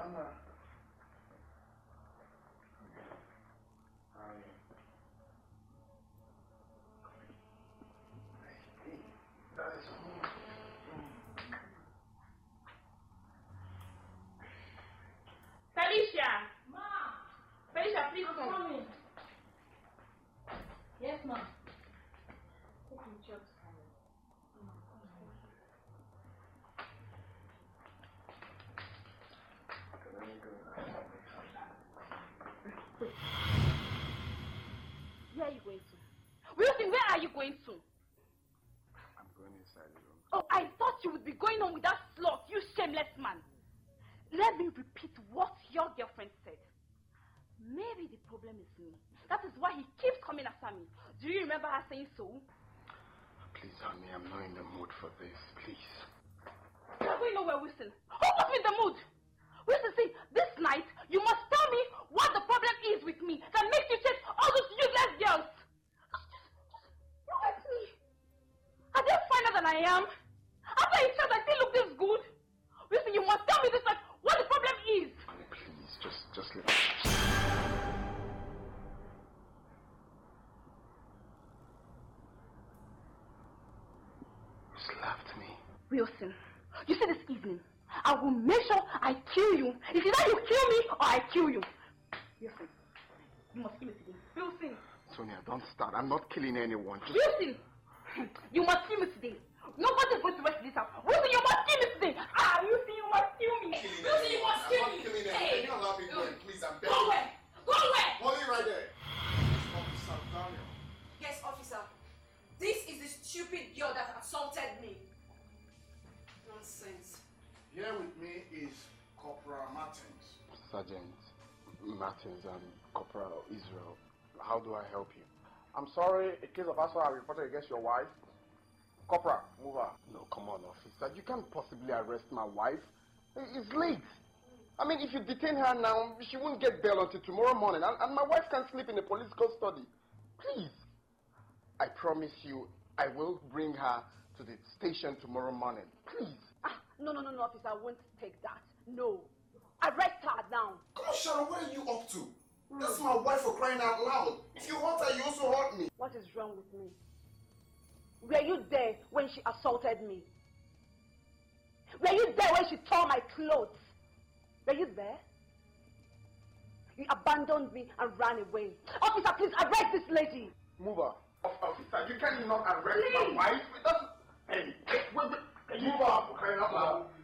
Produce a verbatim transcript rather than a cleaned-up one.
Mama. Hi. That is me. Felicia! Ma! Felicia, please come. Coming. Yes, ma. Okay, just Where are you going to? Wilson, where are you going to? I'm going inside the room. Oh, I thought you would be going on with that slut, you shameless man. Let me repeat what your girlfriend said. Maybe the problem is me. That is why he keeps coming after me. Do you remember her saying so? Please, honey, I'm not in the mood for this. Please. You're going nowhere, Wilson. Who put me in the mood? Wilson, see, this night, you must tell me what the problem is with me that makes you chase all those useless girls. Look at me. Are they finer than I am? After a child, I still look this good. Wilson, you must tell me this night what the problem is. Honey, please, just, just let me. You slapped me. Wilson, you see this evening, I will make sure I kill you. If either you kill me or I kill you. Wilson, you must kill me today. Wilson. Sonia, don't start. I'm not killing anyone. Just... Wilson, you must kill me today. Nobody's going to rest this house. Wilson, you must kill me today. Ah, Wilson, you must kill me. Wilson, you must kill me. I'm not killing anyone. Hey. Can you allow me going, please? I'm begging. Go away. Go away. Hold it right there. Officer Daniel. Yes, officer. This is the stupid girl that assaulted me. Nonsense. Here with me is Corporal Martins. Sergeant Martins and Corporal Israel. How do I help you? I'm sorry, a case of assault I reported against your wife. Corporal, move her. No, come on, officer. You can't possibly arrest my wife. It's late. I mean, if you detain her now, she won't get bail until tomorrow morning. And, and my wife can't sleep in a police custody. Please. I promise you, I will bring her to the station tomorrow morning. Please. Ah, no, no, no, no, officer. I won't take that. No. Arrest her now. Come on, Sharon, what are you up to? Mm. That's my wife for crying out loud. If you hurt her, you also hurt me. What is wrong with me? Were you there when she assaulted me? Were you there when she tore my clothes? Were you there? You abandoned me and ran away. Officer, please arrest this lady. Move her. Officer, you cannot arrest please. my wife. It doesn't... Hey, wait, wait. Move her for crying out loud.